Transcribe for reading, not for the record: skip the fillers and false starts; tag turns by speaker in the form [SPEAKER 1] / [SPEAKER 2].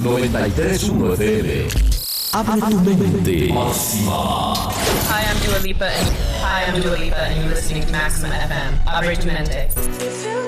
[SPEAKER 1] 93.1 FM. Abre tu mente. Máxima.
[SPEAKER 2] Hi, I'm Dua Lipa, and you're listening to Maximum FM. Abre tu mente.